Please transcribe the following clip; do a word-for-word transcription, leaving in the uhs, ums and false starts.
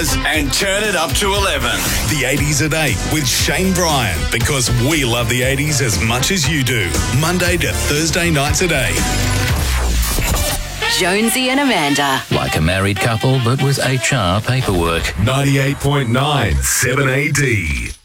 And turn it up to eleven. The eighties at eight with Shane Bryan, because we love the eighties as much as you do. Monday to Thursday nights at eight. Jonesy and Amanda. Like a married couple, but with H R paperwork. ninety-eight point nine seven A D.